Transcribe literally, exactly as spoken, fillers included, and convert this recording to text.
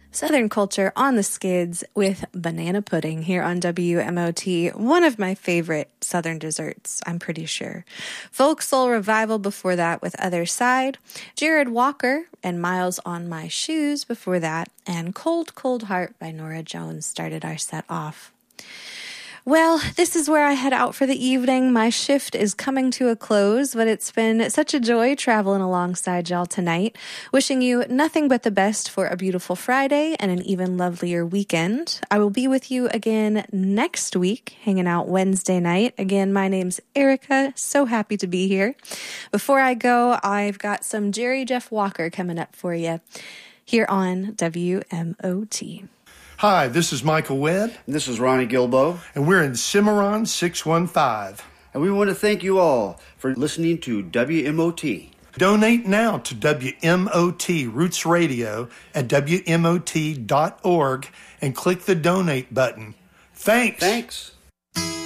Southern Culture on the Skids with banana pudding here on W M O T, one of my favorite Southern desserts, I'm pretty sure. Folk Soul Revival before that with Other Side, Jared Walker and Miles on My Shoes before that, and Cold Cold Heart by Norah Jones started our set off. Well, this is where I head out for the evening. My shift is coming to a close, but it's been such a joy traveling alongside y'all tonight. Wishing you nothing but the best for a beautiful Friday and an even lovelier weekend. I will be with you again next week, hanging out Wednesday night. Again, my name's Erica. So happy to be here. Before I go, I've got some Jerry Jeff Walker coming up for you here on W M O T. Hi, this is Michael Webb. And this is Ronnie Gilbo. And we're in Cimarron six one five. And we want to thank you all for listening to W M O T. Donate now to W M O T Roots Radio at W M O T dot org and click the donate button. Thanks. Thanks.